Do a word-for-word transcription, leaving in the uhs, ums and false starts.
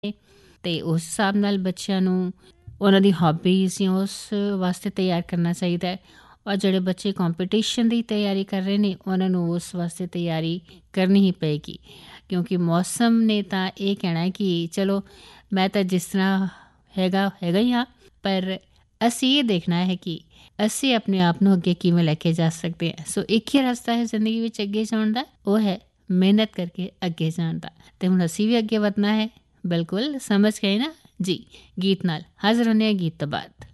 ਅਤੇ ਉਸ ਹਿਸਾਬ ਨਾਲ ਬੱਚਿਆਂ ਨੂੰ ਉਹਨਾਂ ਦੀ ਹੋਬੀਜ਼ ਜਾਂ ਉਸ ਵਾਸਤੇ ਤਿਆਰ ਕਰਨਾ ਚਾਹੀਦਾ ਹੈ। ਔਰ ਜਿਹੜੇ ਬੱਚੇ ਕੰਪੀਟੀਸ਼ਨ ਦੀ ਤਿਆਰੀ ਕਰ ਰਹੇ ਨੇ ਉਹਨਾਂ ਨੂੰ ਉਸ ਵਾਸਤੇ ਤਿਆਰੀ ਕਰਨੀ ਹੀ ਪਏਗੀ, ਕਿਉਂਕਿ ਮੌਸਮ ਨੇ ਤਾਂ ਇਹ ਕਹਿਣਾ ਹੈ ਕਿ ਚਲੋ ਮੈਂ ਤਾਂ ਜਿਸ ਤਰ੍ਹਾਂ ਹੈਗਾ ਹੈਗਾ ਹੀ ਹਾਂ, ਪਰ ਅਸੀਂ ਇਹ ਦੇਖਣਾ ਹੈ ਕਿ ਅਸੀਂ ਆਪਣੇ ਆਪ ਨੂੰ ਅੱਗੇ ਕਿਵੇਂ ਲੈ ਕੇ ਜਾ ਸਕਦੇ ਹਾਂ। ਸੋ ਇੱਕ ਹੀ ਰਸਤਾ ਹੈ ਜ਼ਿੰਦਗੀ ਵਿੱਚ ਅੱਗੇ ਜਾਣ ਦਾ, ਉਹ ਹੈ ਮਿਹਨਤ ਕਰਕੇ ਅੱਗੇ ਜਾਣ ਦਾ। ਅਤੇ ਹੁਣ ਅਸੀਂ ਵੀ ਅੱਗੇ ਵਧਣਾ ਹੈ। ਬਿਲਕੁਲ ਸਮਝ ਗਏ ਨਾ ਜੀ। ਗੀਤ ਨਾਲ ਹਾਜ਼ਰ ਹੁੰਦੇ ਹਾਂ, ਗੀਤ ਤੋਂ ਬਾਅਦ।